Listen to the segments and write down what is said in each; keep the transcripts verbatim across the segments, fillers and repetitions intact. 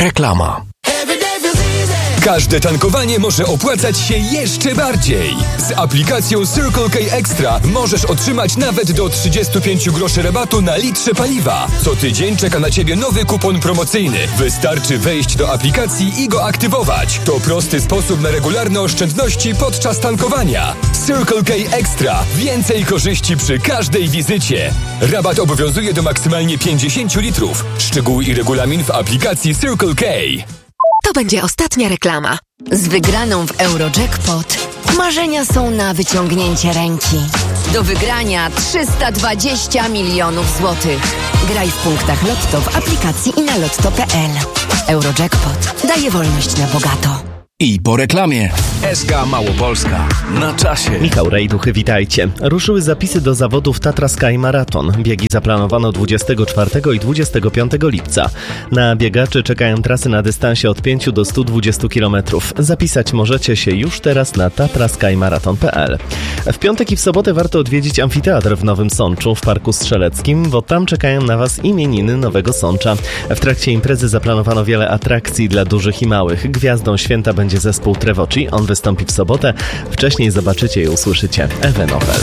Reklama. Każde tankowanie może opłacać się jeszcze bardziej. Z aplikacją Circle K Extra możesz otrzymać nawet do trzydzieści pięć groszy rabatu na litrze paliwa. Co tydzień czeka na Ciebie nowy kupon promocyjny. Wystarczy wejść do aplikacji i go aktywować. To prosty sposób na regularne oszczędności podczas tankowania. Circle K Extra. Więcej korzyści przy każdej wizycie. Rabat obowiązuje do maksymalnie pięćdziesiąt litrów. Szczegóły i regulamin w aplikacji Circle K. To będzie ostatnia reklama. Z wygraną w Eurojackpot marzenia są na wyciągnięcie ręki. Do wygrania trzysta dwadzieścia milionów złotych. Graj w punktach Lotto w aplikacji i na lotto kropka p l. Eurojackpot daje wolność na bogato. I po reklamie. S K Małopolska. Na czasie. Michał Rejduchy, witajcie. Ruszyły zapisy do zawodów Tatra Sky Marathon. Biegi zaplanowano dwudziestego czwartego i dwudziestego piątego lipca. Na biegaczy czekają trasy na dystansie od pięciu do stu dwudziestu kilometrów. Zapisać możecie się już teraz na tatra sky marathon kropka p l. W piątek i w sobotę warto odwiedzić amfiteatr w Nowym Sączu w Parku Strzeleckim, bo tam czekają na Was imieniny Nowego Sącza. W trakcie imprezy zaplanowano wiele atrakcji dla dużych i małych. Gwiazdą święta będzie zespół Trevoci. On wystąpi w sobotę. Wcześniej zobaczycie i usłyszycie Ewę Nowel.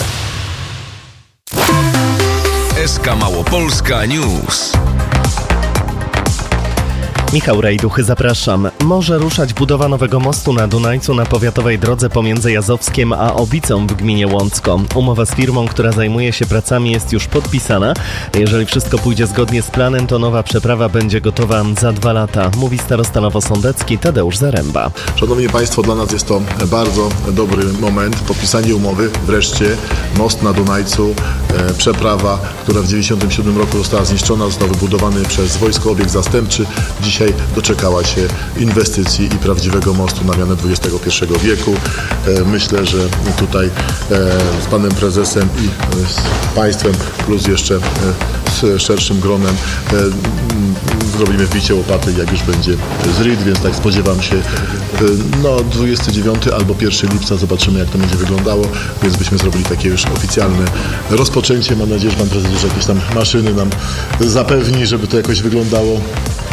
S K Małopolska News. Michał Rejduchy, zapraszam. Może ruszać budowa nowego mostu na Dunajcu na powiatowej drodze pomiędzy Jazowskiem a Obicą w gminie Łącko. Umowa z firmą, która zajmuje się pracami, jest już podpisana. Jeżeli wszystko pójdzie zgodnie z planem, to nowa przeprawa będzie gotowa za dwa lata, mówi starosta nowosądecki Tadeusz Zaręba. Szanowni Państwo, dla nas jest to bardzo dobry moment. Podpisanie umowy, wreszcie most na Dunajcu, e, przeprawa, która w dziewięćdziesiątym siódmym roku została zniszczona, został wybudowany przez wojsko, obiekt zastępczy. Dzisiaj doczekała się inwestycji i prawdziwego mostu na mianę dwudziestego pierwszego wieku. Myślę, że tutaj z panem prezesem i z państwem, plus jeszcze z szerszym gronem zrobimy wbicie łopaty, jak już będzie z R I D, więc tak spodziewam się no dwudziestego dziewiątego albo pierwszego lipca, zobaczymy, jak to będzie wyglądało, więc byśmy zrobili takie już oficjalne rozpoczęcie. Mam nadzieję, że pan prezes już jakieś tam maszyny nam zapewni, żeby to jakoś wyglądało.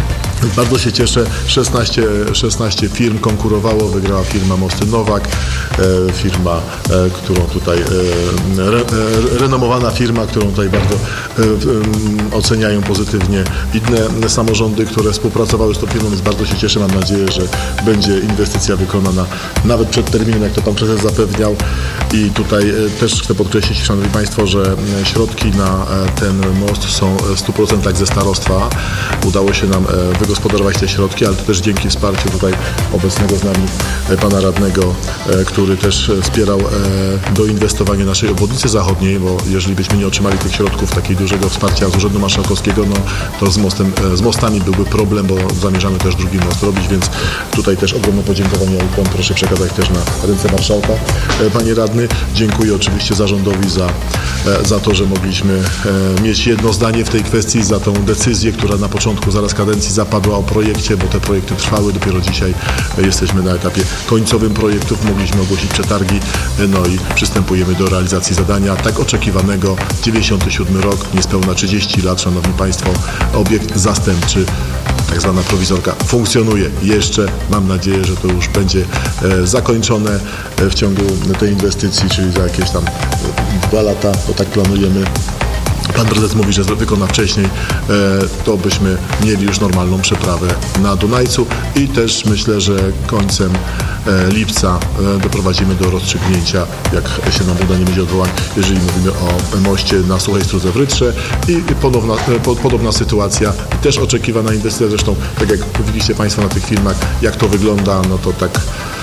Bardzo się cieszę, szesnaście, szesnaście firm konkurowało, wygrała firma Mosty Nowak, e, firma, e, którą tutaj, e, re, e, renomowana firma, którą tutaj bardzo e, e, oceniają pozytywnie inne samorządy, które współpracowały z tą firmą, więc bardzo się cieszę, mam nadzieję, że będzie inwestycja wykonana nawet przed terminem, jak to pan prezes zapewniał. I tutaj e, też chcę podkreślić, szanowni państwo, że środki na e, ten most są w stu procentach ze starostwa. Udało się nam e, wygospodarować te środki, ale to też dzięki wsparciu tutaj obecnego z nami pana radnego, który też wspierał doinwestowanie naszej obwodnicy zachodniej, bo jeżeli byśmy nie otrzymali tych środków, takiego dużego wsparcia z Urzędu Marszałkowskiego, no to z, mostem, z mostami byłby problem, bo zamierzamy też drugi most robić, więc tutaj też ogromne podziękowania i pan proszę przekazać też na ręce marszałka. Panie radny, dziękuję oczywiście zarządowi za, za to, że mogliśmy mieć jedno zdanie w tej kwestii, za tą decyzję, która na początku zaraz kadencji zapadła o projekcie, bo te projekty trwały. Dopiero dzisiaj jesteśmy na etapie końcowym projektów. Mogliśmy ogłosić przetargi, no i przystępujemy do realizacji zadania tak oczekiwanego. dziewięćdziesiąty siódmy rok, niespełna trzydzieści lat, szanowni państwo, obiekt zastępczy, tak zwana prowizorka, funkcjonuje jeszcze. Mam nadzieję, że to już będzie e, zakończone w ciągu tej inwestycji, czyli za jakieś tam dwa lata, bo tak planujemy. Pan prezes mówi, że wykona wcześniej, to byśmy mieli już normalną przeprawę na Dunajcu i też myślę, że końcem lipca doprowadzimy do rozstrzygnięcia, jak się nam uda, nie będzie odwołań, jeżeli mówimy o moście na Suchej Strudze w Rytrze i ponowna, podobna sytuacja, też oczekiwana inwestycja, zresztą tak jak mówiliście Państwo na tych filmach, jak to wygląda, no to tak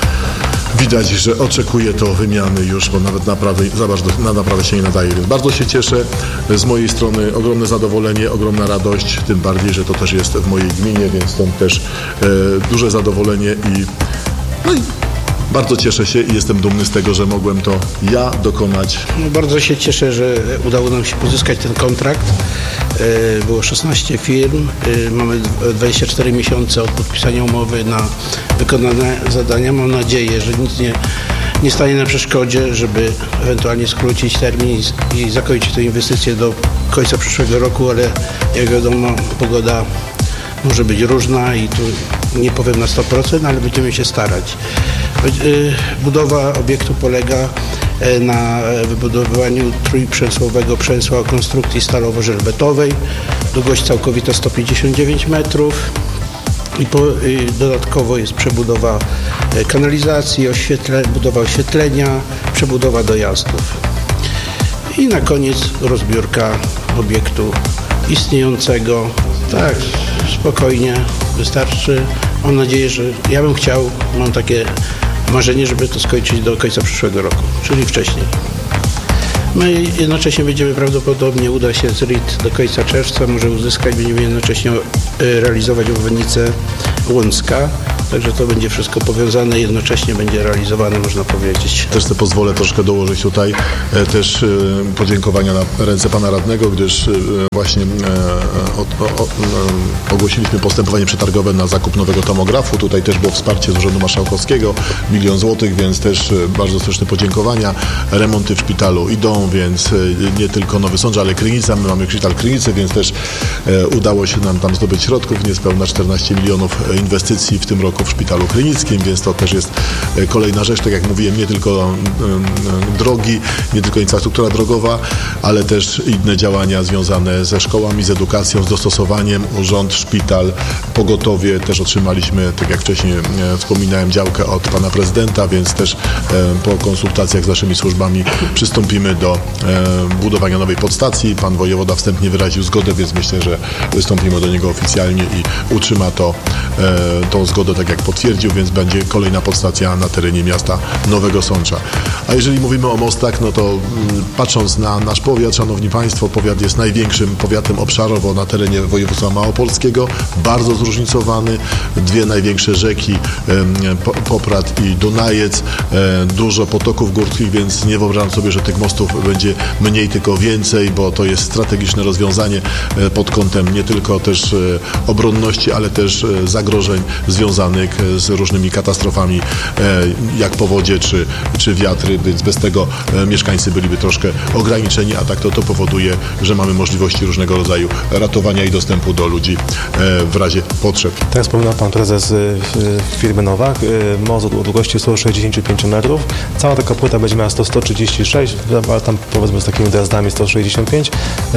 widać, że oczekuje to wymiany już, bo nawet naprawdę, za bardzo, na naprawdę się nie nadaje. Więc bardzo się cieszę. Z mojej strony ogromne zadowolenie, ogromna radość, tym bardziej, że to też jest w mojej gminie, więc stąd też e, duże zadowolenie i, no i bardzo cieszę się i jestem dumny z tego, że mogłem to ja dokonać. No, bardzo się cieszę, że udało nam się pozyskać ten kontrakt. Było szesnaście firm, mamy dwadzieścia cztery miesiące od podpisania umowy na wykonane zadania. Mam nadzieję, że nic nie, nie stanie na przeszkodzie, żeby ewentualnie skrócić termin i zakończyć tę inwestycję do końca przyszłego roku, ale jak wiadomo, pogoda może być różna i tu nie powiem na sto procent, ale będziemy się starać. Budowa obiektu polega na wybudowaniu trójprzęsłowego przęsła o konstrukcji stalowo-żelbetowej. Długość całkowita sto pięćdziesiąt dziewięć metrów. I, po, I dodatkowo jest przebudowa kanalizacji, oświetle, budowa oświetlenia, przebudowa dojazdów. I na koniec rozbiórka obiektu istniejącego. Tak, spokojnie, wystarczy. Mam nadzieję, że ja bym chciał, mam takie marzenie, żeby to skończyć do końca przyszłego roku, czyli wcześniej. My jednocześnie będziemy prawdopodobnie, uda się z R I T do końca czerwca, może uzyskać, będziemy jednocześnie realizować obwodnicę Łącka. Także to będzie wszystko powiązane, jednocześnie będzie realizowane, można powiedzieć. Też sobie pozwolę troszkę dołożyć tutaj e, też e, podziękowania na ręce pana radnego, gdyż e, właśnie e, o, o, o, ogłosiliśmy postępowanie przetargowe na zakup nowego tomografu. Tutaj też było wsparcie z Urzędu Marszałkowskiego, milion złotych, więc też e, bardzo serdeczne podziękowania. Remonty w szpitalu idą, więc e, nie tylko Nowy Sącz, ale Krynica. My mamy szpital Krynicy, więc też e, udało się nam tam zdobyć środków, niespełna czternaście milionów inwestycji w tym roku w szpitalu krynickim, więc to też jest kolejna rzecz, tak jak mówiłem, nie tylko drogi, nie tylko infrastruktura drogowa, ale też inne działania związane ze szkołami, z edukacją, z dostosowaniem, urząd, szpital, pogotowie. Też otrzymaliśmy, tak jak wcześniej wspominałem, działkę od pana prezydenta, więc też po konsultacjach z naszymi służbami przystąpimy do budowania nowej podstacji. Pan wojewoda wstępnie wyraził zgodę, więc myślę, że wystąpimy do niego oficjalnie i utrzyma to, tą zgodę, tak jak potwierdził, więc będzie kolejna podstacja na terenie miasta Nowego Sącza. A jeżeli mówimy o mostach, no to patrząc na nasz powiat, szanowni państwo, powiat jest największym powiatem obszarowo na terenie województwa małopolskiego, bardzo zróżnicowany, dwie największe rzeki, Poprad i Dunajec, dużo potoków górskich, więc nie wyobrażam sobie, że tych mostów będzie mniej, tylko więcej, bo to jest strategiczne rozwiązanie pod kątem nie tylko też obronności, ale też zagrożeń związanych z różnymi katastrofami, jak powodzie czy, czy wiatry, więc bez tego mieszkańcy byliby troszkę ograniczeni, a tak to, to powoduje, że mamy możliwości różnego rodzaju ratowania i dostępu do ludzi w razie potrzeb. Tak jak wspominał pan prezes firmy Nowak, most o długości sto sześćdziesiąt pięć metrów, cała taka płyta będzie miała sto trzydzieści sześć, ale tam powiedzmy z takimi dojazdami sto sześćdziesiąt pięć,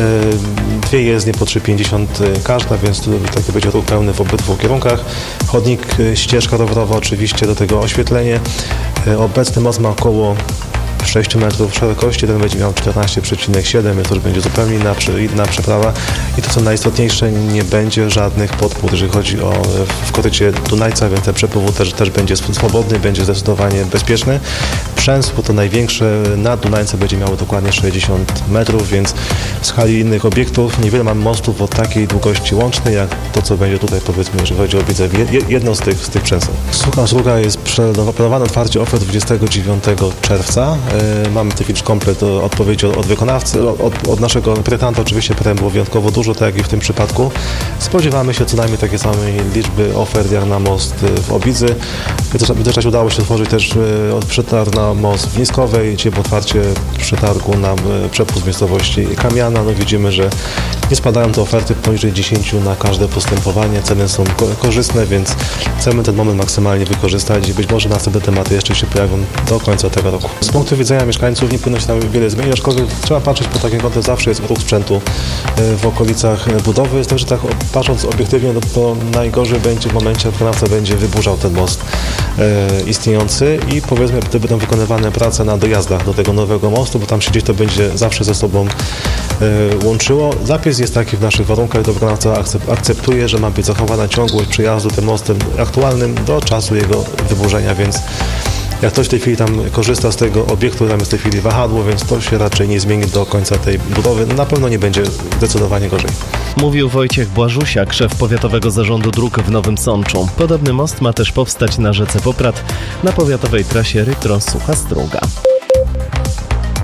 dwie jezdnie po trzy pięćdziesiąt każda, więc taki będzie ruch pełny w obydwu kierunkach. Chodnik, ścieżka rowerowa, oczywiście do tego oświetlenie. Obecny most ma około sześć metrów szerokości, ten będzie miał czternaście przecinek siedem, więc to już będzie zupełnie inna, inna przeprawa i to co najistotniejsze, nie będzie żadnych podpór, jeżeli chodzi o w korycie Dunajca, więc ten przepływ też, też będzie swobodny, będzie zdecydowanie bezpieczny. Przęsło to największe na Dunajce będzie miało dokładnie sześćdziesiąt metrów, więc w skali innych obiektów niewiele mamy mostów o takiej długości łącznej, jak to co będzie tutaj, powiedzmy, jeżeli chodzi o Widzew, jedno z tych, z tych przęseł. Sucha usługa jest planowane otwarcie ofert dwudziestego dziewiątego czerwca. Mamy w tej chwili komplet odpowiedzi od wykonawcy, od, od naszego projektanta. Oczywiście pytań było wyjątkowo dużo, tak jak i w tym przypadku. Spodziewamy się co najmniej takiej samej liczby ofert jak na most w Obidzy. W międzyczasie udało się otworzyć też przetarg na most w Niskowej, gdzie po otwarcie przetargu na przepust w miejscowości Kamiana. No widzimy, że nie spadają te oferty poniżej dziesięć na każde postępowanie. Ceny są korzystne, więc chcemy ten moment maksymalnie wykorzystać i być może następne tematy jeszcze się pojawią do końca tego roku. Z punktu widzenia mieszkańców nie powinno się tam wiele zmienić, aczkolwiek trzeba patrzeć po takim kątem, zawsze jest ruch sprzętu w okolicach budowy. Jest tak, że tak patrząc obiektywnie, no to najgorzej będzie w momencie, jak wykonawca będzie wyburzał ten most e, istniejący i powiedzmy, gdy będą wykonywane prace na dojazdach do tego nowego mostu, bo tam się gdzieś to będzie zawsze ze sobą e, łączyło. Zapis jest taki w naszych warunkach, to wykonawca akceptuje, że ma być zachowana ciągłość przejazdu tym mostem aktualnym do czasu jego wyburzenia, więc jak ktoś w tej chwili tam korzysta z tego obiektu, tam jest w tej chwili wahadło, więc to się raczej nie zmieni do końca tej budowy. Na pewno nie będzie zdecydowanie gorzej. Mówił Wojciech Błażusiak, szef Powiatowego Zarządu Dróg w Nowym Sączu. Podobny most ma też powstać na rzece Poprad, na powiatowej trasie Rytro-Sucha Struga.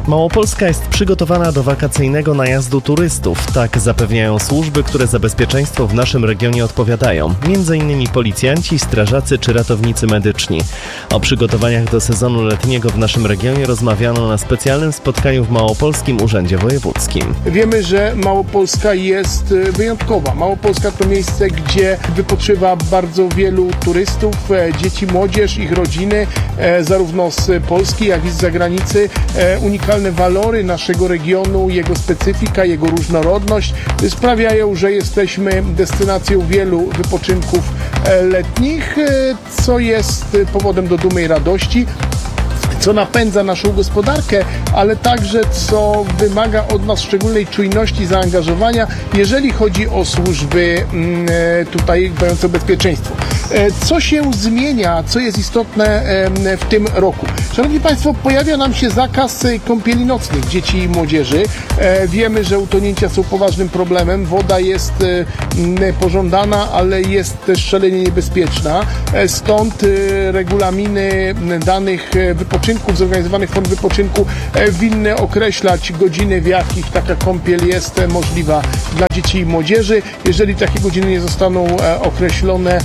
Małopolska jest przygotowana do wakacyjnego najazdu turystów. Tak zapewniają służby, które za bezpieczeństwo w naszym regionie odpowiadają. Między innymi policjanci, strażacy czy ratownicy medyczni. O przygotowaniach do sezonu letniego w naszym regionie rozmawiano na specjalnym spotkaniu w Małopolskim Urzędzie Wojewódzkim. Wiemy, że Małopolska jest wyjątkowa. Małopolska to miejsce, gdzie wypoczywa bardzo wielu turystów, dzieci, młodzież, ich rodziny, zarówno z Polski, jak i z zagranicy. Unikalne walory naszego regionu, jego specyfika, jego różnorodność sprawiają, że jesteśmy destynacją wielu wypoczynków letnich, co jest powodem do dumy i radości, co napędza naszą gospodarkę, ale także co wymaga od nas szczególnej czujności, zaangażowania, jeżeli chodzi o służby tutaj dbające o bezpieczeństwo. Co się zmienia, co jest istotne w tym roku? Szanowni Państwo, pojawia nam się zakaz kąpieli nocnych dzieci i młodzieży. Wiemy, że utonięcia są poważnym problemem. Woda jest pożądana, ale jest też szalenie niebezpieczna. Stąd regulaminy danych wypoczynków, zorganizowanych form wypoczynku winny określać godziny, w jakich taka kąpiel jest możliwa dla dzieci i młodzieży. Jeżeli takie godziny nie zostaną określone,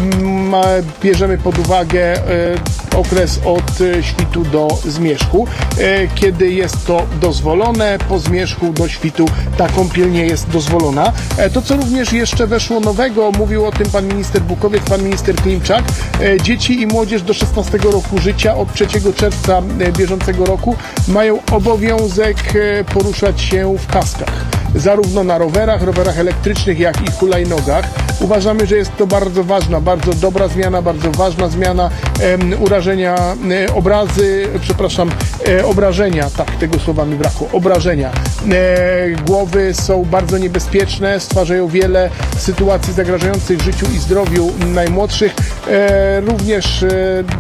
bierzemy pod uwagę okres od świtu do zmierzchu, kiedy jest to dozwolone. Po zmierzchu do świtu ta kąpiel nie jest dozwolona. To, co również jeszcze weszło nowego, mówił o tym pan minister Bukowiec, pan minister Klimczak, dzieci i młodzież do szesnastego roku życia od trzeciego czerwca bieżącego roku mają obowiązek poruszać się w kaskach. Zarówno na rowerach, rowerach elektrycznych, jak i hulajnogach. Uważamy, że jest to bardzo ważna, bardzo dobra zmiana, bardzo ważna zmiana. E, urażenia, e, obrazy, przepraszam, e, obrażenia, tak, tego słowa mi brakło, obrażenia. E, głowy są bardzo niebezpieczne, stwarzają wiele sytuacji zagrażających życiu i zdrowiu najmłodszych. E, również e,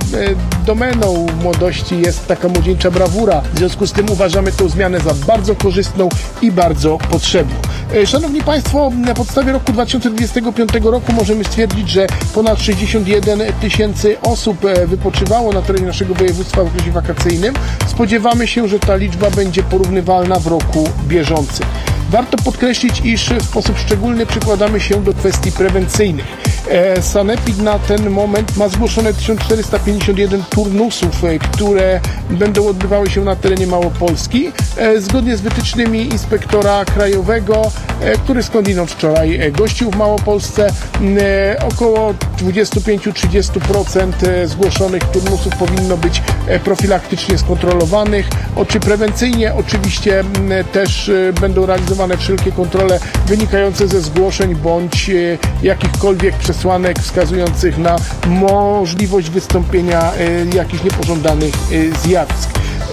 domeną młodości jest taka młodzieńcza brawura. W związku z tym uważamy tę zmianę za bardzo korzystną i bardzo potrzebną. Szanowni Państwo, na podstawie roku dwa tysiące dwudziestego piątego roku możemy stwierdzić, że ponad sześćdziesiąt jeden tysięcy osób wypoczywało na terenie naszego województwa w okresie wakacyjnym. Spodziewamy się, że ta liczba będzie porównywalna w roku bieżącym. Warto podkreślić, iż w sposób szczególny przykładamy się do kwestii prewencyjnych. Sanepid na ten moment ma zgłoszone tysiąc czterysta pięćdziesiąt jeden turnusów, które będą odbywały się na terenie Małopolski, zgodnie z wytycznymi inspektora krajowego, który skądinąd wczoraj gościł w Małopolsce. Około dwadzieścia pięć do trzydziestu procent zgłoszonych turnusów powinno być profilaktycznie skontrolowanych. Czy prewencyjnie oczywiście też będą realizowane wszelkie kontrole wynikające ze zgłoszeń bądź jakichkolwiek przesłanek wskazujących na możliwość wystąpienia jakichś niepożądanych zjawisk.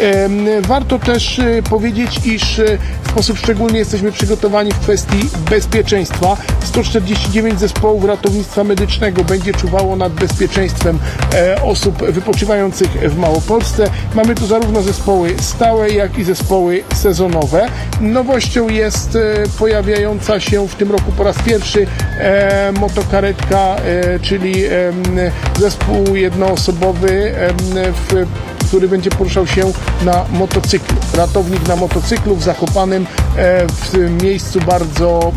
Warto też powiedzieć, iż w sposób szczególny jesteśmy przygotowani w kwestii bezpieczeństwa. sto czterdzieści dziewięć zespołów ratownictwa medycznego będzie czuwało nad bezpieczeństwem osób wypoczywających w Małopolsce. Mamy tu zarówno zespoły stałe, jak i zespoły sezonowe. Nowością jest pojawiająca się w tym roku po raz pierwszy motokaretka, czyli zespół jednoosobowy, w który będzie poruszał się na motocyklu. Ratownik na motocyklu w Zakopanem, w miejscu bardzo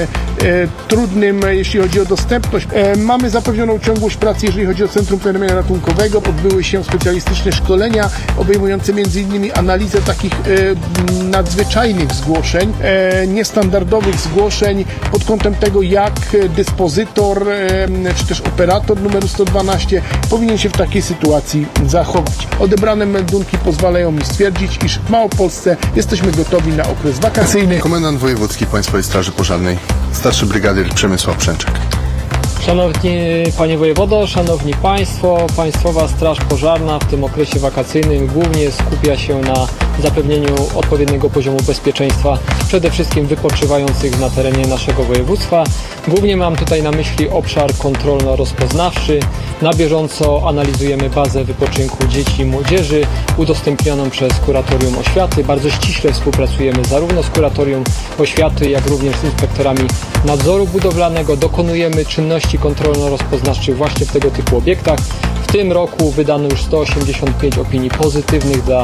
trudnym, jeśli chodzi o dostępność. Mamy zapewnioną ciągłość pracy, jeżeli chodzi o Centrum Powiadamiania Ratunkowego. Odbyły się specjalistyczne szkolenia obejmujące między innymi analizę takich nadzwyczajnych zgłoszeń, niestandardowych zgłoszeń pod kątem tego, jak dyspozytor czy też operator numeru sto dwanaście powinien się w takiej sytuacji zachować. Odebrane meldunki pozwalają mi stwierdzić, iż w Małopolsce jesteśmy gotowi na okres wakacyjny. Komendant Wojewódzki Państwowej Straży Pożarnej, starszy brygadyr Przemysław Przęczek. Szanowni Panie Wojewodo, Szanowni Państwo, Państwowa Straż Pożarna w tym okresie wakacyjnym głównie skupia się na zapewnieniu odpowiedniego poziomu bezpieczeństwa przede wszystkim wypoczywających na terenie naszego województwa. Głównie mam tutaj na myśli obszar kontrolno-rozpoznawczy. Na bieżąco analizujemy bazę wypoczynku dzieci i młodzieży udostępnioną przez Kuratorium Oświaty. Bardzo ściśle współpracujemy zarówno z Kuratorium Oświaty, jak również z inspektorami nadzoru budowlanego. Dokonujemy czynności kontrolno-rozpoznawczych właśnie w tego typu obiektach. W tym roku wydano już sto osiemdziesiąt pięć opinii pozytywnych dla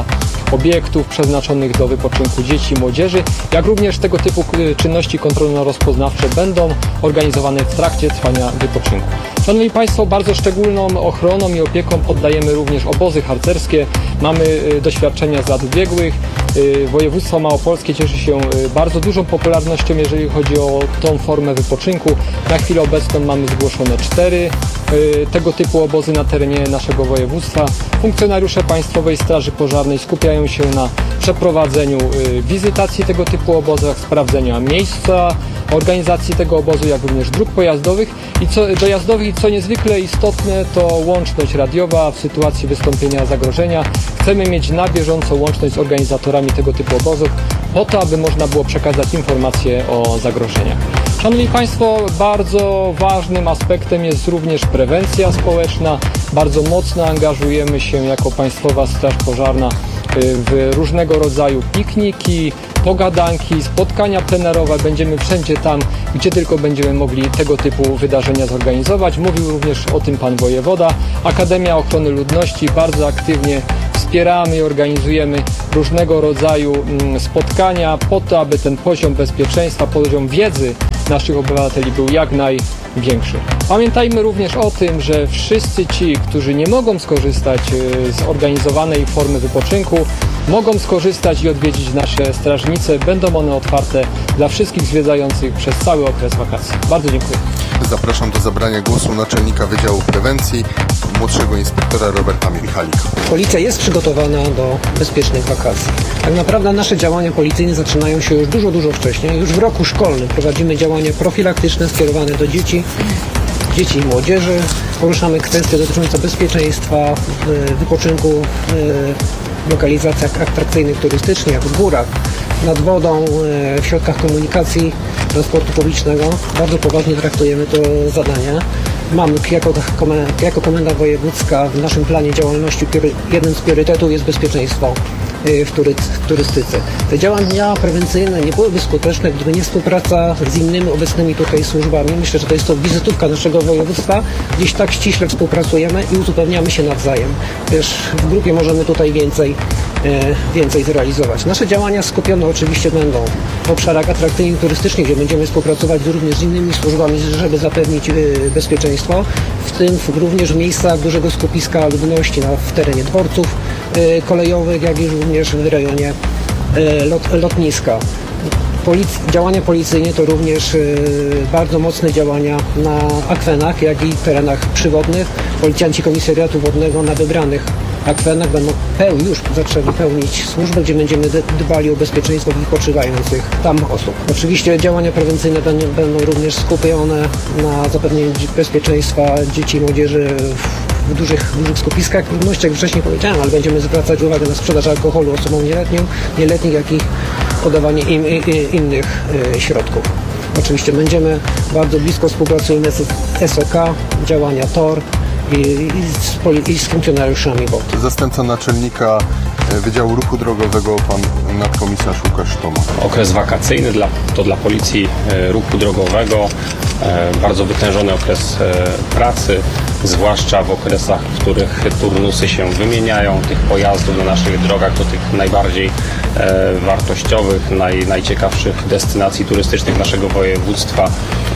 obiektów przeznaczonych do wypoczynku dzieci i młodzieży, jak również tego typu czynności kontrolno-rozpoznawcze będą organizowane w trakcie trwania wypoczynku. Szanowni Państwo, bardzo szczególną ochroną i opieką poddajemy również obozy harcerskie. Mamy doświadczenia z lat ubiegłych. Województwo małopolskie cieszy się bardzo dużą popularnością, jeżeli chodzi o tą formę wypoczynku. Na chwilę obecną mamy zgłoszone cztery tego typu obozy na terenie naszego województwa. Funkcjonariusze Państwowej Straży Pożarnej skupiają się na przeprowadzeniu wizytacji tego typu obozach, sprawdzenia miejsca organizacji tego obozu, jak również dróg pojazdowych i co, dojazdowych i co niezwykle istotne, to łączność radiowa w sytuacji wystąpienia zagrożenia. Chcemy mieć na bieżąco łączność z organizatorami tego typu obozów po to, aby można było przekazać informacje o zagrożeniach. Szanowni Państwo, bardzo ważnym aspektem jest również prewencja społeczna. Bardzo mocno angażujemy się jako Państwowa Straż Pożarna w różnego rodzaju pikniki, pogadanki, spotkania plenerowe. Będziemy wszędzie tam, gdzie tylko będziemy mogli tego typu wydarzenia zorganizować. Mówił również o tym Pan Wojewoda. Akademia Ochrony Ludności bardzo aktywnie wspieramy i organizujemy różnego rodzaju spotkania po to, aby ten poziom bezpieczeństwa, poziom wiedzy naszych obywateli był jak największy. Pamiętajmy również o tym, że wszyscy ci, którzy nie mogą skorzystać z organizowanej formy wypoczynku, mogą skorzystać i odwiedzić nasze strażnice. Będą one otwarte dla wszystkich zwiedzających przez cały okres wakacji. Bardzo dziękuję. Zapraszam do zabrania głosu naczelnika Wydziału Prewencji, młodszego inspektora Roberta Michalika. Policja jest przygotowana do bezpiecznych wakacji. Tak naprawdę nasze działania policyjne zaczynają się już dużo, dużo wcześniej. Już w roku szkolnym prowadzimy działania profilaktyczne skierowane do dzieci, dzieci i młodzieży. Poruszamy kwestie dotyczące bezpieczeństwa, wypoczynku w lokalizacjach atrakcyjnych turystycznie, jak w górach, nad wodą, w środkach komunikacji, transportu publicznego. Bardzo poważnie traktujemy to zadanie. Mamy jako, jako Komenda Wojewódzka w naszym planie działalności jednym z priorytetów jest bezpieczeństwo w, tury, w turystyce. Te działania prewencyjne nie byłyby skuteczne, gdyby nie współpraca z innymi obecnymi tutaj służbami. Myślę, że to jest to wizytówka naszego województwa. Gdzieś tak ściśle współpracujemy i uzupełniamy się nawzajem. Też w grupie możemy tutaj więcej, więcej zrealizować. Nasze działania skupione oczywiście będą w obszarach atrakcyjnych turystycznie, gdzie będziemy współpracować również z innymi służbami, żeby zapewnić bezpieczeństwo, w tym również w miejscach dużego skupiska ludności na, w terenie dworców kolejowych, jak i również w rejonie lot, lotniska. Polic- działania policyjne to również y, bardzo mocne działania na akwenach, jak i terenach przywodnych. Policjanci Komisariatu Wodnego na wybranych akwenach będą peł, już zaczęli pełnić służbę, gdzie będziemy dbali o bezpieczeństwo wypoczywających tam osób. Oczywiście działania prewencyjne będą, będą również skupione na zapewnieniu bezpieczeństwa dzieci i młodzieży w w dużych, dużych skupiskach ludności, jak wcześniej powiedziałem, ale będziemy zwracać uwagę na sprzedaż alkoholu osobom nieletnim, nieletnich, jak i podawanie im, i, i innych y, środków. Oczywiście będziemy bardzo blisko współpracujemy z S O K, działania T O R i, i, z, poli, i z funkcjonariuszami W O T. Zastępca naczelnika Wydziału Ruchu Drogowego, pan nadkomisarz Łukasz Toma. Okres wakacyjny dla, to dla Policji Ruchu Drogowego bardzo wytężony okres pracy, zwłaszcza w okresach, w których turnusy się wymieniają tych pojazdów na naszych drogach do tych najbardziej wartościowych, naj, najciekawszych destynacji turystycznych naszego województwa.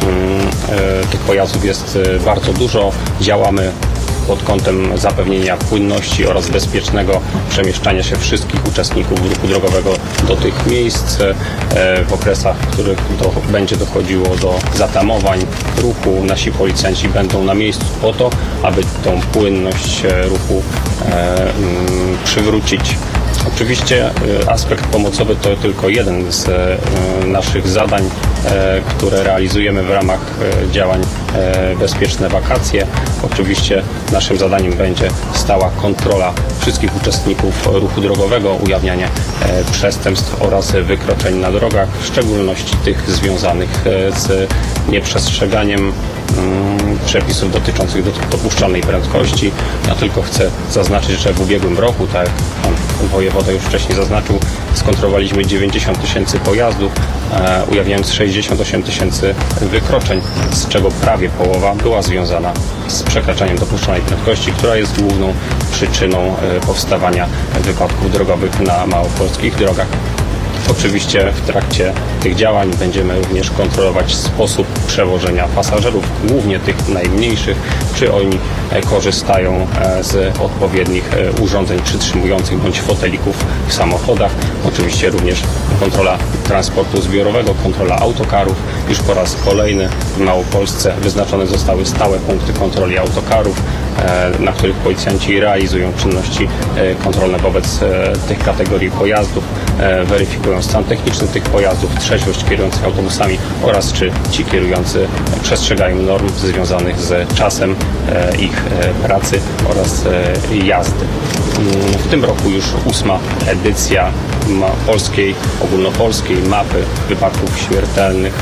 Tych pojazdów jest bardzo dużo. Działamy pod kątem zapewnienia płynności oraz bezpiecznego przemieszczania się wszystkich uczestników ruchu drogowego do tych miejsc w okresach, w których do, będzie dochodziło do zatamowań ruchu. Nasi policjanci będą na miejscu po to, aby tą płynność ruchu e, m, przywrócić. Oczywiście aspekt pomocowy to tylko jeden z naszych zadań, które realizujemy w ramach działań Bezpieczne Wakacje. Oczywiście naszym zadaniem będzie stała kontrola wszystkich uczestników ruchu drogowego, ujawnianie przestępstw oraz wykroczeń na drogach, w szczególności tych związanych z nieprzestrzeganiem przepisów dotyczących dopuszczalnej prędkości. Ja tylko chcę zaznaczyć, że w ubiegłym roku, tak jak pan wojewoda już wcześniej zaznaczył, skontrolowaliśmy dziewięćdziesiąt tysięcy pojazdów, e, ujawniając sześćdziesiąt osiem tysięcy wykroczeń, z czego prawie połowa była związana z przekraczaniem dopuszczalnej prędkości, która jest główną przyczyną e, powstawania wypadków drogowych na małopolskich drogach. Oczywiście w trakcie tych działań będziemy również kontrolować sposób przewożenia pasażerów, głównie tych najmniejszych, czy oni korzystają z odpowiednich urządzeń przytrzymujących bądź fotelików w samochodach. Oczywiście również kontrola transportu zbiorowego, kontrola autokarów. Już po raz kolejny w Małopolsce wyznaczone zostały stałe punkty kontroli autokarów, na których policjanci realizują czynności kontrolne wobec tych kategorii pojazdów, weryfikują stan techniczny tych pojazdów, trzeźwość kierujących autobusami oraz czy ci kierujący przestrzegają norm związanych z czasem ich pracy oraz jazdy. W tym roku już ósma edycja polskiej, ogólnopolskiej mapy wypadków śmiertelnych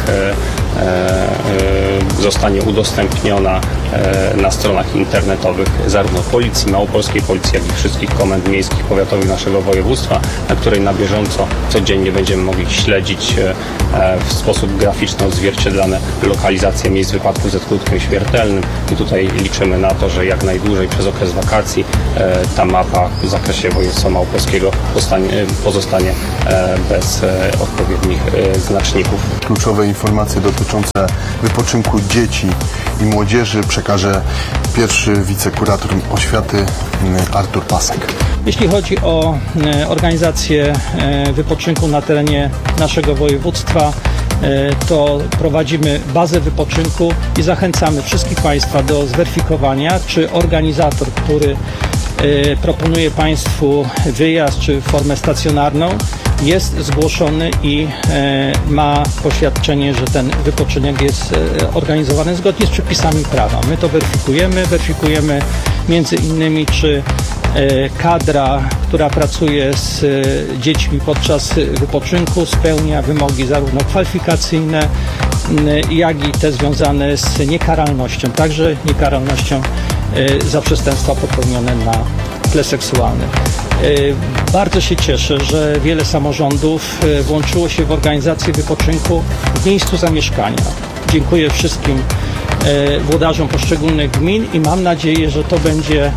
zostanie udostępniona na stronach internetowych zarówno Policji Małopolskiej, Policji, jak i wszystkich komend miejskich, powiatowych naszego województwa, na której na bieżąco codziennie będziemy mogli śledzić w sposób graficzny odzwierciedlane lokalizacje miejsc wypadków ze skutkiem śmiertelnym i tutaj liczymy na to, że jak najdłużej przez okres wakacji ta mapa w zakresie województwa małopolskiego pozostanie bez odpowiednich znaczników. Kluczowe informacje dotyczące wypoczynku dzieci i młodzieży przekaże pierwszy wicekurator oświaty Artur Pasek. Jeśli chodzi o organizację wypoczynku na terenie naszego województwa, to prowadzimy bazę wypoczynku i zachęcamy wszystkich Państwa do zweryfikowania, czy organizator, który proponuje Państwu wyjazd czy formę stacjonarną, jest zgłoszony i ma poświadczenie, że ten wypoczynek jest organizowany zgodnie z przepisami prawa. My to weryfikujemy, weryfikujemy między innymi, czy kadra, która pracuje z dziećmi podczas wypoczynku, spełnia wymogi zarówno kwalifikacyjne, jak i te związane z niekaralnością, także niekaralnością za przestępstwa popełnione na tle seksualnym. Bardzo się cieszę, że wiele samorządów włączyło się w organizację wypoczynku w miejscu zamieszkania. Dziękuję wszystkim włodarzom poszczególnych gmin i mam nadzieję, że to będzie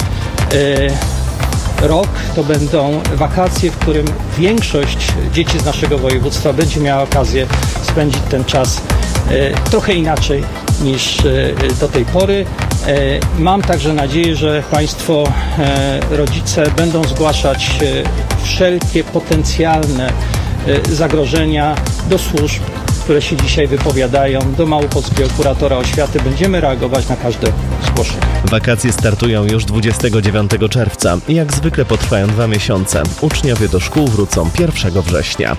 rok, to będą wakacje, w którym większość dzieci z naszego województwa będzie miała okazję spędzić ten czas trochę inaczej niż do tej pory. Mam także nadzieję, że Państwo rodzice będą zgłaszać wszelkie potencjalne zagrożenia do służb, które się dzisiaj wypowiadają, do Małopolskiego Kuratora Oświaty. Będziemy reagować na każde zgłoszenie. Wakacje startują już dwudziestego dziewiątego czerwca i jak zwykle potrwają dwa miesiące. Uczniowie do szkół wrócą pierwszego września.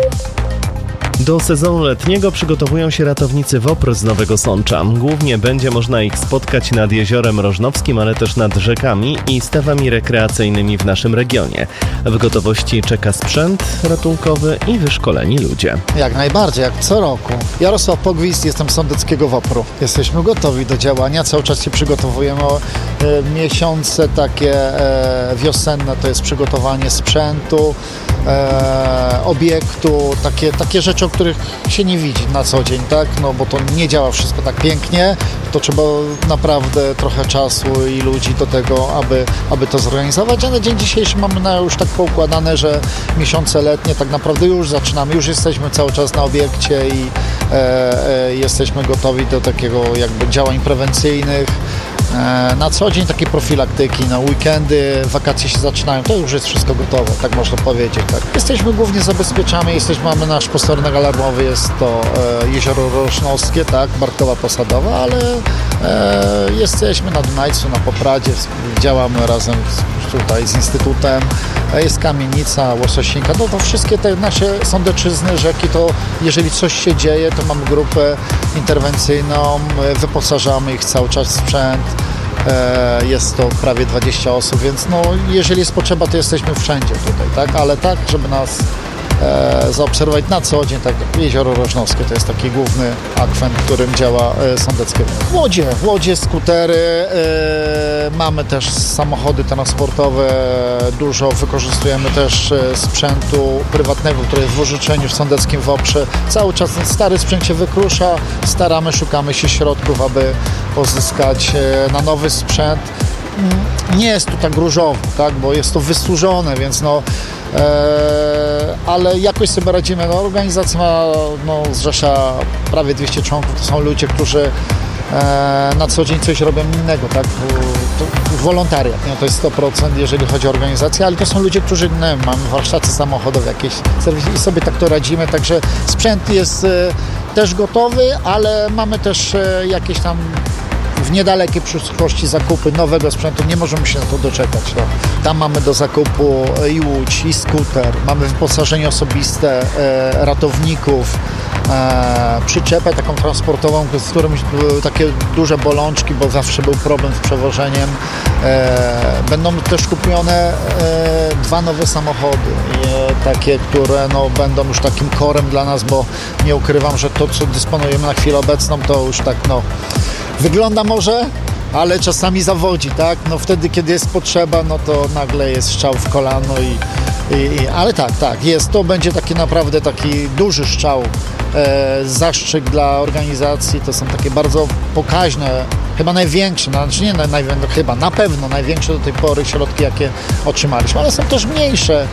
Do sezonu letniego przygotowują się ratownicy WOPR z Nowego Sącza. Głównie będzie można ich spotkać nad Jeziorem Rożnowskim, ale też nad rzekami i stawami rekreacyjnymi w naszym regionie. W gotowości czeka sprzęt ratunkowy i wyszkoleni ludzie. Jak najbardziej, jak co roku. Jarosław Pogwizd, jestem z Sądeckiego WOPR-u. Jesteśmy gotowi do działania, cały czas się przygotowujemy. E, miesiące takie e, wiosenne to jest przygotowanie sprzętu, e, obiektu, takie, takie rzeczy, o których się nie widzi na co dzień, tak? No bo to nie działa wszystko tak pięknie, to trzeba naprawdę trochę czasu i ludzi do tego, aby, aby to zorganizować, a na dzień dzisiejszy mamy na już tak poukładane, że miesiące letnie tak naprawdę już zaczynamy, już jesteśmy cały czas na obiekcie i e, e, jesteśmy gotowi do takiego jakby działań prewencyjnych. Na co dzień takie profilaktyki, na weekendy, wakacje się zaczynają, to już jest wszystko gotowe, tak można powiedzieć. Tak. Jesteśmy głównie zabezpieczamy, jesteśmy, mamy nasz posterunek alarmowy, jest to e, Jezioro Rożnowskie, tak, Bartkowa Posadowa, ale e, jesteśmy na Dunajcu, na Popradzie, działamy razem z, tutaj z Instytutem, e, jest Kamienica, Łososinka, no to wszystkie te nasze sądeczyzny, rzeki, to jeżeli coś się dzieje, to mamy grupę interwencyjną, e, wyposażamy ich cały czas w sprzęt. Jest to prawie dwadzieścia osób, więc no, jeżeli jest potrzeba, to jesteśmy wszędzie tutaj, tak? Ale tak, żeby nas e, zaobserwować na co dzień, tak Jezioro Rożnowskie to jest taki główny akwen, w którym działa e, Sądeckie. Łodzie, łodzie, skutery, e, mamy też samochody transportowe, dużo wykorzystujemy też e, sprzętu prywatnego, który jest w użyczeniu w Sądeckim Woprze. Cały czas ten stary sprzęt się wykrusza, staramy, szukamy się środków, aby pozyskać e, na nowy sprzęt. Nie jest to tak różowo, tak, bo jest to wysłużone, więc no, e, ale jakoś sobie radzimy. No, organizacja ma, no, zrzesza prawie dwieście członków, to są ludzie, którzy e, na co dzień coś robią innego, tak, to, wolontariat, nie? To jest sto procent, jeżeli chodzi o organizację, ale to są ludzie, którzy, nie wiem, mamy warsztaty samochodowe, jakieś serwisy i sobie tak to radzimy, także sprzęt jest e, też gotowy, ale mamy też e, jakieś tam w niedalekiej przyszłości zakupy nowego sprzętu, nie możemy się na to doczekać. No. Tam mamy do zakupu i łódź, i skuter, mamy wyposażenie osobiste e, ratowników, e, przyczepę taką transportową, z którą były takie duże bolączki, bo zawsze był problem z przewożeniem. E, będą też kupione e, dwa nowe samochody, e, takie, które no, będą już takim korem dla nas, bo nie ukrywam, że to, co dysponujemy na chwilę obecną, to już tak no wygląda może, ale czasami zawodzi, tak? No wtedy, kiedy jest potrzeba, no to nagle jest strzał w kolano i, i, i ale tak, tak, jest, to będzie taki naprawdę taki duży strzał, e, zastrzyk dla organizacji, to są takie bardzo pokaźne, chyba największe, znaczy nie naj, no, chyba, na pewno największe do tej pory środki, jakie otrzymaliśmy, ale są też mniejsze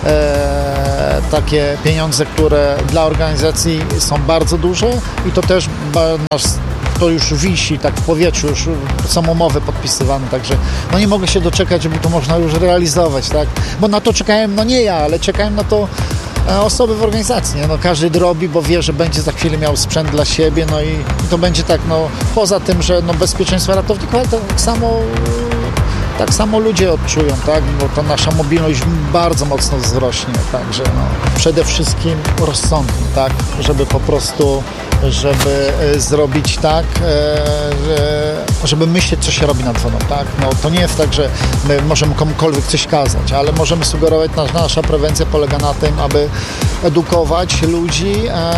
e, takie pieniądze, które dla organizacji są bardzo duże i to też nasz to już wisi tak w powietrzu, już są umowy podpisywane, także no nie mogę się doczekać, żeby to można już realizować, tak? Bo na to czekałem, no nie ja, ale czekałem na to osoby w organizacji, nie? No każdy drobi, bo wie, że będzie za chwilę miał sprzęt dla siebie, no i, i to będzie tak, no poza tym, że no bezpieczeństwo ratowników, ale to tak samo tak samo ludzie odczują, tak? Bo to nasza mobilność bardzo mocno wzrośnie, także no, przede wszystkim rozsądnie, tak? Żeby po prostu żeby zrobić tak, żeby myśleć, co się robi nad wodą, tak? No, to nie jest tak, że my możemy komukolwiek coś kazać, ale możemy sugerować, nasza prewencja polega na tym, aby edukować ludzi,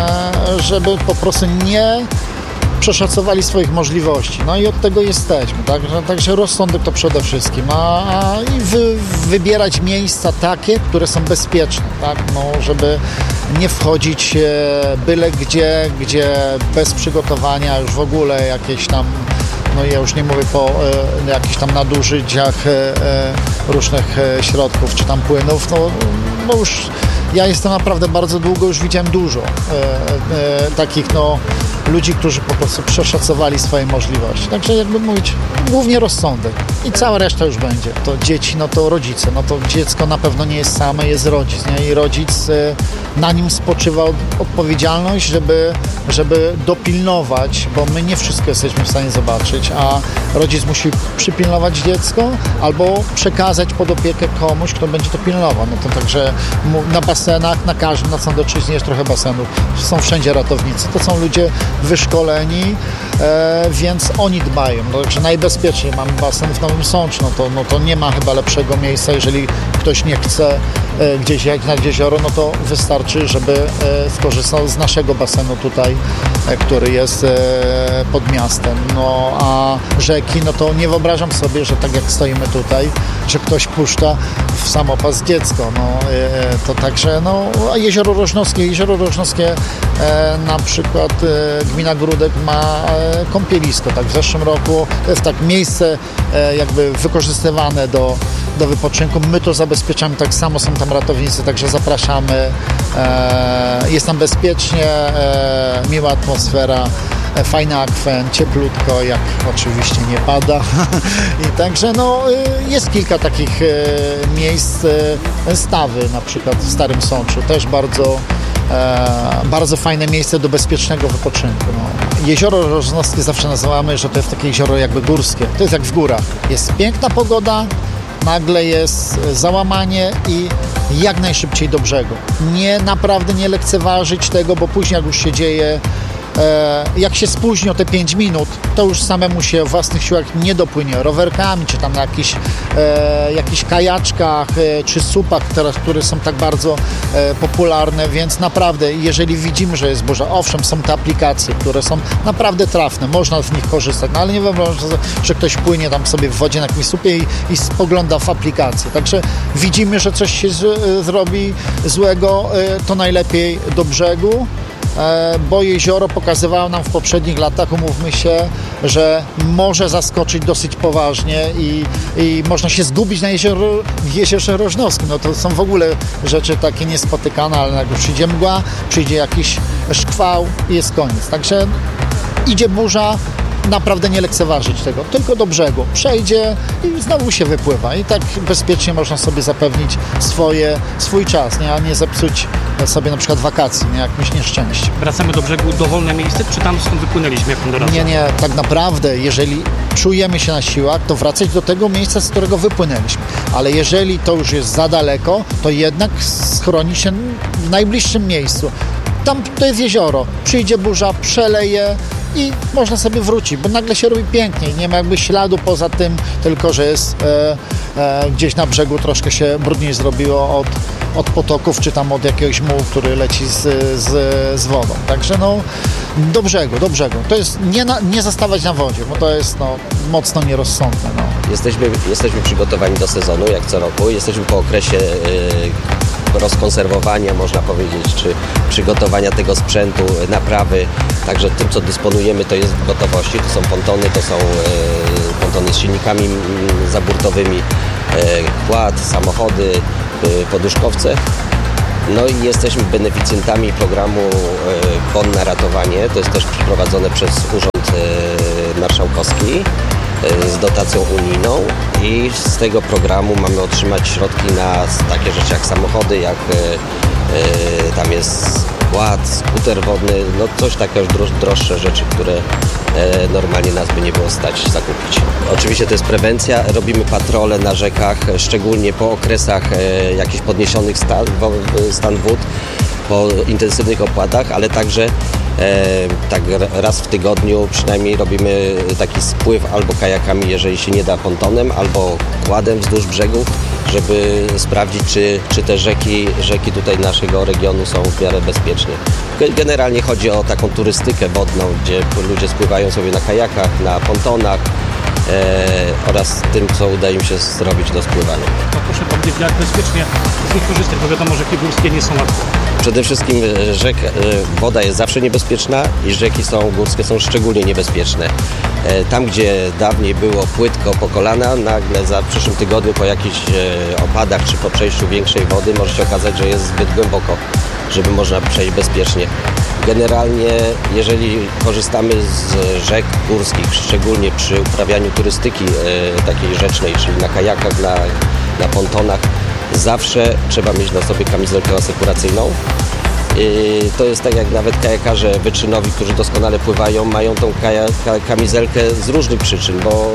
żeby po prostu nie przeszacowali swoich możliwości. No i od tego jesteśmy, tak? Także rozsądek to przede wszystkim, a, a i wy, wybierać miejsca takie, które są bezpieczne, tak? No, żeby nie wchodzić e, byle gdzie, gdzie bez przygotowania już w ogóle jakieś tam, no ja już nie mówię po e, jakichś tam nadużyciach e, e, różnych e, środków czy tam płynów, no, no już ja jestem naprawdę bardzo długo, już widziałem dużo e, e, takich no ludzi, którzy po prostu przeszacowali swoje możliwości. Także jakby mówić, głównie rozsądek i cała reszta już będzie. To dzieci, no to rodzice, no to dziecko na pewno nie jest same, jest rodzic, nie? I rodzic, na nim spoczywa odpowiedzialność, żeby, żeby dopilnować, bo my nie wszystko jesteśmy w stanie zobaczyć, a rodzic musi przypilnować dziecko albo przekazać pod opiekę komuś, kto będzie to pilnował. No to także na basenach, na każdym, na Sądecczyźnie jest trochę basenów, są wszędzie ratownicy. To są ludzie wyszkoleni, e, więc oni dbają. No, także najbezpieczniej mamy basen w Nowym Sączu, no to, no to nie ma chyba lepszego miejsca, jeżeli ktoś nie chce e, gdzieś jechać nad jezioro, no to wystarczy, żeby e, skorzystał z naszego basenu tutaj, e, który jest e, pod miastem. No a rzeki, no to nie wyobrażam sobie, że tak jak stoimy tutaj, że ktoś puszcza w samopas dziecko. No, e, to także, no, a Jezioro Rożnowskie, Jezioro Rożnowskie e, na przykład e, gmina Gródek ma e, kąpielisko, tak w zeszłym roku to jest tak miejsce e, jakby wykorzystywane do, do wypoczynku. My to zabezpieczamy, tak samo są tam ratownicy, także zapraszamy. E, jest tam bezpiecznie, e, miła atmosfera, e, fajny akwen, cieplutko, jak oczywiście nie pada. I także no, e, jest kilka takich e, miejsc, e, Stawy na przykład w Starym Sączu, też bardzo E, bardzo fajne miejsce do bezpiecznego wypoczynku. No. Jezioro Rożnowskie zawsze nazywamy, że to jest takie jezioro jakby górskie. To jest jak w górach. Jest piękna pogoda, nagle jest załamanie i jak najszybciej do brzegu. Nie, naprawdę nie lekceważyć tego, bo później jak już się dzieje e, jak się spóźni o te pięć minut, to już samemu się w własnych siłach nie dopłynie rowerkami, czy tam na jakichś, e, jakichś kajaczkach, e, czy supach teraz, które są tak bardzo e, popularne, więc naprawdę, jeżeli widzimy, że jest burza, owszem, są te aplikacje, które są naprawdę trafne, można z nich korzystać, no ale nie wyobrażam, że, że ktoś płynie tam sobie w wodzie na jakimś supie i, i spogląda w aplikację. Także widzimy, że coś się z, zrobi złego, e, to najlepiej do brzegu, e, bo jezioro pokazywało nam w poprzednich latach, umówmy się, że może zaskoczyć dosyć poważnie i, i można się zgubić na jezioro, w jeziorze Rożnowskim. No to są w ogóle rzeczy takie niespotykane, ale jak przyjdzie mgła, przyjdzie jakiś szkwał i jest koniec. Także idzie burza, naprawdę nie lekceważyć tego, tylko do brzegu. Przejdzie i znowu się wypływa i tak bezpiecznie można sobie zapewnić swoje, swój czas, nie? A nie zepsuć sobie na przykład wakacji, nie? Jakimś nieszczęściem. Wracamy do brzegu, dowolne miejsce, czy tam skąd wypłynęliśmy, jak pan doradza? Nie, nie, tak naprawdę, jeżeli czujemy się na siłach, to wracać do tego miejsca, z którego wypłynęliśmy. Ale jeżeli to już jest za daleko, to jednak schroni się w najbliższym miejscu. Tam to jest jezioro, przyjdzie burza, przeleje i można sobie wrócić, bo nagle się robi pięknie. Nie ma jakby śladu poza tym, tylko że jest e, e, gdzieś na brzegu troszkę się brudniej zrobiło od, od potoków, czy tam od jakiegoś mułu, który leci z, z, z wodą. Także no do brzegu, do brzegu. To jest nie, na, nie zostawać na wodzie, bo to jest no, mocno nierozsądne. No. Jesteśmy, jesteśmy przygotowani do sezonu, jak co roku. Jesteśmy po okresie yy, rozkonserwowania, można powiedzieć, czy przygotowania tego sprzętu, naprawy. Także tym, co dysponujemy, to jest w gotowości. To są pontony, to są yy, pontony z silnikami yy, zaburtowymi, yy, kład, samochody, yy, poduszkowce. No i jesteśmy beneficjentami programu yy, Bon na ratowanie. To jest też przeprowadzone przez Urząd yy, Marszałkowski z dotacją unijną i z tego programu mamy otrzymać środki na takie rzeczy jak samochody, jak y, y, tam jest kład, skuter wodny, no coś takiego droż, droższe rzeczy, które y, normalnie nas by nie było stać zakupić. Oczywiście to jest prewencja, robimy patrole na rzekach, szczególnie po okresach y, jakichś podniesionych stan, stan wód, po intensywnych opłatach, ale także e, tak raz w tygodniu przynajmniej robimy taki spływ albo kajakami, jeżeli się nie da, pontonem, albo kładem wzdłuż brzegów, żeby sprawdzić, czy, czy te rzeki, rzeki tutaj naszego regionu są w miarę bezpieczne. Generalnie chodzi o taką turystykę wodną, gdzie ludzie spływają sobie na kajakach, na pontonach, E, oraz tym, co uda im się zrobić do spływania. No proszę powiedzieć, jak bezpiecznie z nich korzystać, bo wiadomo, rzeki górskie nie są łatwe. Przede wszystkim rzek, woda jest zawsze niebezpieczna i rzeki są górskie są szczególnie niebezpieczne. E, tam, gdzie dawniej było płytko po kolana, nagle za przyszłym tygodniu po jakichś e, opadach czy po przejściu większej wody może się okazać, że jest zbyt głęboko, żeby można przejść bezpiecznie. Generalnie, jeżeli korzystamy z rzek górskich, szczególnie przy uprawianiu turystyki e, takiej rzecznej, czyli na kajakach, na, na pontonach, zawsze trzeba mieć na sobie kamizelkę asekuracyjną. I to jest tak, jak nawet kajakarze wyczynowi, którzy doskonale pływają, mają tą kaja, kamizelkę z różnych przyczyn, bo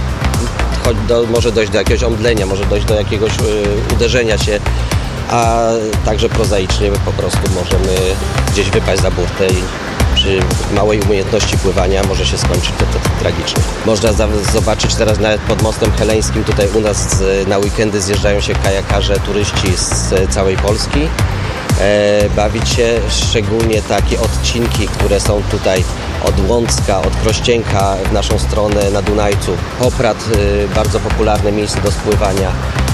do, może dojść do jakiegoś omdlenia, może dojść do jakiegoś e, uderzenia się, a także prozaicznie po prostu możemy gdzieś wypaść za burtę i przy małej umiejętności pływania może się skończyć to, to, to tragicznie. Można za, zobaczyć teraz nawet pod Mostem Heleńskim, tutaj u nas na weekendy zjeżdżają się kajakarze, turyści z całej Polski. E, bawić się, szczególnie takie odcinki, które są tutaj od Łącka, od Krościenka w naszą stronę na Dunajcu. Poprad, e, bardzo popularne miejsce do spływania.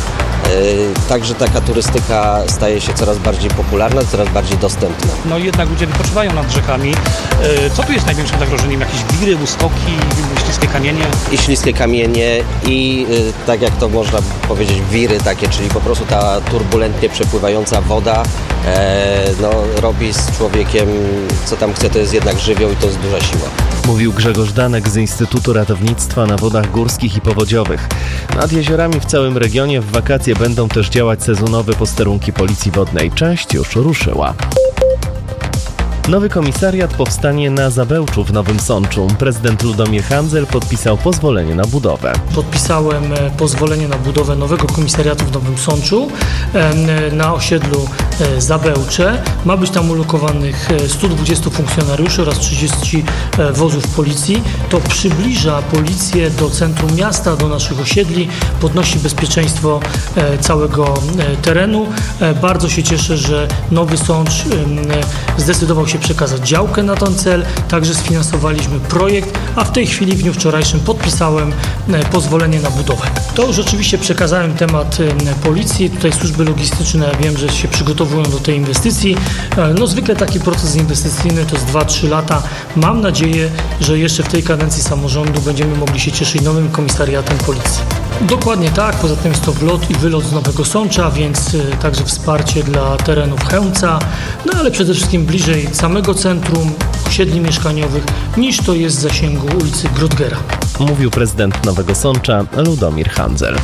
Także taka turystyka staje się coraz bardziej popularna, coraz bardziej dostępna. No i jednak ludzie wypoczywają nad rzekami. Co tu jest największym zagrożeniem? Jakieś wiry, ustoki, śliskie kamienie? I śliskie kamienie i tak jak to można powiedzieć, wiry takie, czyli po prostu ta turbulentnie przepływająca woda no, robi z człowiekiem co tam chce, to jest jednak żywioł i to jest duża siła. Mówił Grzegorz Danek z Instytutu Ratownictwa na Wodach Górskich i Powodziowych. Nad jeziorami w całym regionie w wakacje będą też działać sezonowe posterunki Policji Wodnej. Część już ruszyła. Nowy komisariat powstanie na Zabełczu w Nowym Sączu. Prezydent Ludomir Handzel podpisał pozwolenie na budowę. Podpisałem pozwolenie na budowę nowego komisariatu w Nowym Sączu na osiedlu Zabełcze. Ma być tam ulokowanych stu dwudziestu funkcjonariuszy oraz trzydziestu wozów policji. To przybliża policję do centrum miasta, do naszych osiedli, podnosi bezpieczeństwo całego terenu. Bardzo się cieszę, że Nowy Sącz zdecydował się przekazać działkę na ten cel. Także sfinansowaliśmy projekt, a w tej chwili w dniu wczorajszym podpisałem pozwolenie na budowę. To już oczywiście przekazałem temat policji. Tutaj służby logistyczne, ja wiem, że się przygotowują do tej inwestycji. No zwykle taki proces inwestycyjny to jest dwa trzy lata. Mam nadzieję, że jeszcze w tej kadencji samorządu będziemy mogli się cieszyć nowym komisariatem policji. Dokładnie tak, poza tym jest to wlot i wylot z Nowego Sącza, więc także wsparcie dla terenów Chełmca, no ale przede wszystkim bliżej samego centrum, osiedli mieszkaniowych, niż to jest w zasięgu ulicy Grudgera. Mówił prezydent Nowego Sącza Ludomir Handzel.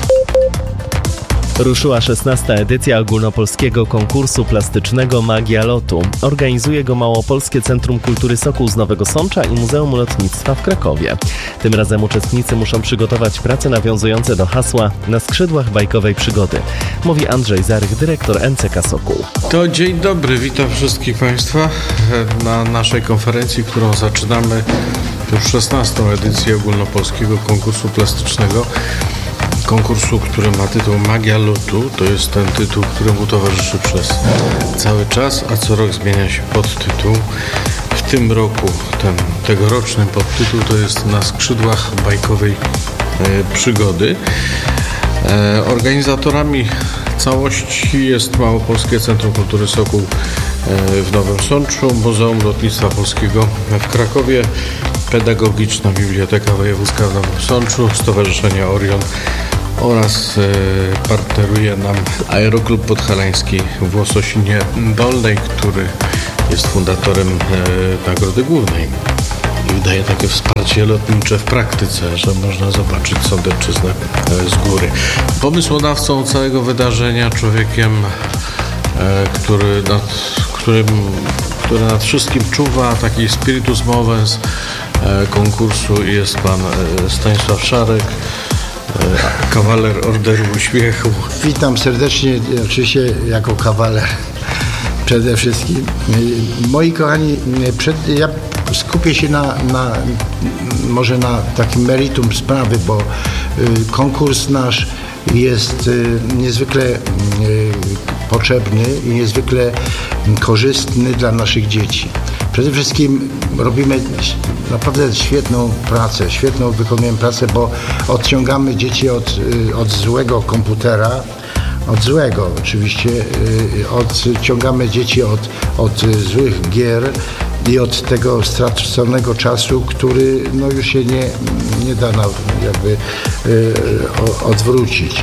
Ruszyła szesnasta edycja ogólnopolskiego konkursu plastycznego Magia Lotu. Organizuje go Małopolskie Centrum Kultury Sokół z Nowego Sącza i Muzeum Lotnictwa w Krakowie. Tym razem uczestnicy muszą przygotować prace nawiązujące do hasła Na skrzydłach bajkowej przygody. Mówi Andrzej Zarych, dyrektor N C K Sokół. To dzień dobry, witam wszystkich Państwa na naszej konferencji, którą zaczynamy już szesnastą edycję ogólnopolskiego konkursu plastycznego. Konkursu, który ma tytuł Magia Lotu, to jest ten tytuł, któremu towarzyszy przez cały czas, a co rok zmienia się podtytuł. W tym roku ten tegoroczny podtytuł to jest Na skrzydłach bajkowej e, przygody. E, organizatorami całości jest Małopolskie Centrum Kultury Sokół e, w Nowym Sączu, Muzeum Lotnictwa Polskiego w Krakowie, Pedagogiczna Biblioteka Wojewódzka w Nowym Sączu, Stowarzyszenie Orion oraz e, partneruje nam Aeroklub Podhalański w Łososinie Dolnej, który jest fundatorem e, Nagrody Głównej i daje takie wsparcie lotnicze w praktyce, że można zobaczyć Sądecczyznę e, z góry. Pomysłodawcą całego wydarzenia, człowiekiem, e, który nad, którym, który nad wszystkim czuwa, taki spiritus movens e, konkursu, jest pan e, Stanisław Szarek, kawaler Orderu Uśmiechu. Witam serdecznie, oczywiście jako kawaler przede wszystkim. Moi kochani, przed, ja skupię się na, na może na takim meritum sprawy, bo konkurs nasz jest niezwykle potrzebny i niezwykle korzystny dla naszych dzieci. Przede wszystkim robimy naprawdę świetną pracę, świetną wykonujemy pracę, bo odciągamy dzieci od, od złego komputera, od złego oczywiście, odciągamy dzieci od, od złych gier i od tego straconego czasu, który no, już się nie, nie da na, jakby odwrócić.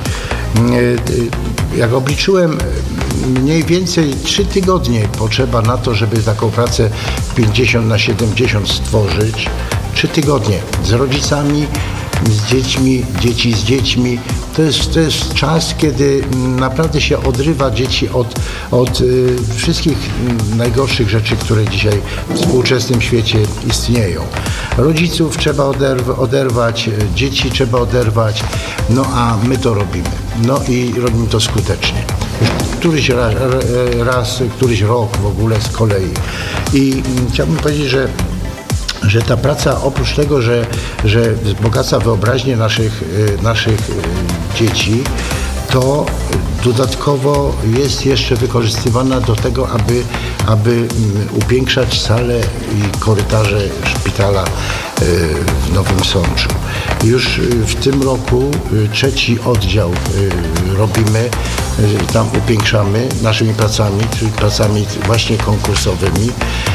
Jak obliczyłem, mniej więcej trzy tygodnie potrzeba na to, żeby taką pracę pięćdziesiąt na siedemdziesiąt stworzyć. Trzy tygodnie z rodzicami, z dziećmi, dzieci z dziećmi. To jest, to jest czas, kiedy naprawdę się odrywa dzieci od, od y, wszystkich najgorszych rzeczy, które dzisiaj w współczesnym świecie istnieją. Rodziców trzeba oderw- oderwać, dzieci trzeba oderwać, no a my to robimy. No i robimy to skutecznie. Któryś raz, raz któryś rok w ogóle z kolei. I chciałbym powiedzieć, że że ta praca oprócz tego, że, że wzbogaca wyobraźnię naszych, naszych dzieci, to dodatkowo jest jeszcze wykorzystywana do tego, aby, aby upiększać sale i korytarze szpitala w Nowym Sączu. Już w tym roku trzeci oddział robimy, tam upiększamy naszymi pracami, czyli pracami właśnie konkursowymi.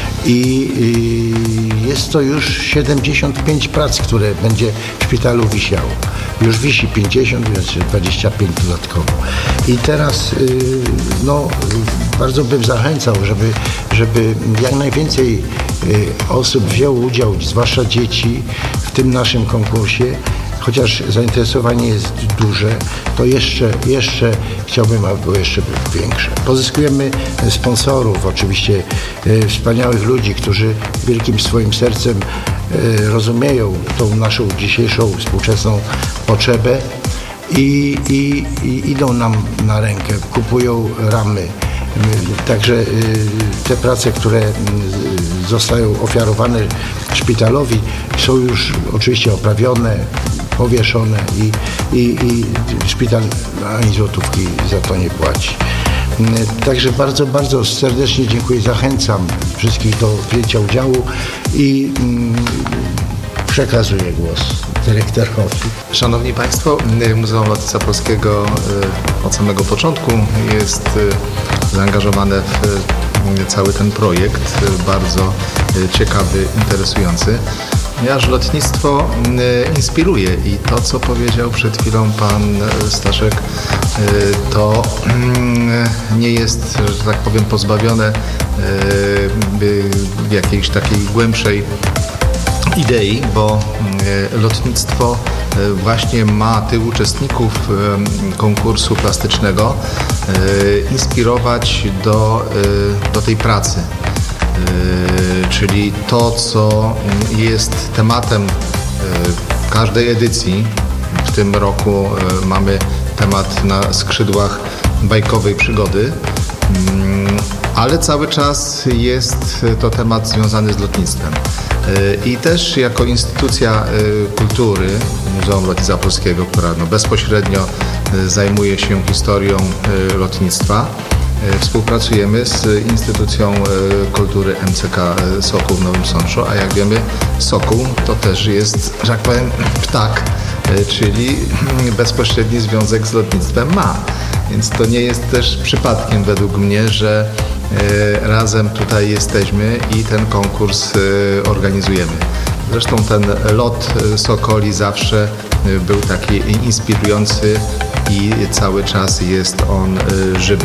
I jest to już siedemdziesiąt pięć prac, które będzie w szpitalu wisiało. Już wisi pięćdziesiąt, więc dwadzieścia pięć dodatkowo. I teraz no, bardzo bym zachęcał, żeby, żeby jak najwięcej osób wzięło udział, zwłaszcza dzieci, w tym naszym konkursie, chociaż zainteresowanie jest duże, to jeszcze, jeszcze chciałbym, aby było jeszcze większe. Pozyskujemy sponsorów, oczywiście e, wspaniałych ludzi, którzy wielkim swoim sercem e, rozumieją tą naszą dzisiejszą współczesną potrzebę i, i, i idą nam na rękę, kupują ramy. Także te prace, które zostają ofiarowane szpitalowi, są już oczywiście oprawione, powieszone i, i, i szpital ani złotówki za to nie płaci. Także bardzo, bardzo serdecznie dziękuję, zachęcam wszystkich do wzięcia udziału i przekazuję głos dyrektorowi. Szanowni Państwo, Muzeum Lotnictwa Polskiego od samego początku jest zaangażowane w cały ten projekt, bardzo ciekawy, interesujący, ponieważ lotnictwo inspiruje i to, co powiedział przed chwilą pan Staszek, to nie jest, że tak powiem, pozbawione jakiejś takiej głębszej idei, bo lotnictwo właśnie ma tych uczestników konkursu plastycznego inspirować do, do tej pracy. Czyli to, co jest tematem każdej edycji. W tym roku mamy temat na skrzydłach bajkowej przygody, ale cały czas jest to temat związany z lotnictwem. I też jako instytucja kultury Muzeum Lotnictwa Polskiego, która no bezpośrednio zajmuje się historią lotnictwa, współpracujemy z Instytucją Kultury M C K Sokół w Nowym Sączu, a jak wiemy, Sokół to też jest, że tak powiem, ptak, czyli bezpośredni związek z lotnictwem ma. Więc to nie jest też przypadkiem według mnie, że razem tutaj jesteśmy i ten konkurs organizujemy. Zresztą ten lot Sokoli zawsze był taki inspirujący i cały czas jest on żywy.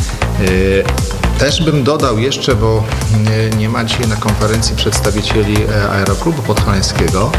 Też bym dodał jeszcze, bo nie ma dzisiaj na konferencji przedstawicieli Aeroklubu Podhalańskiego,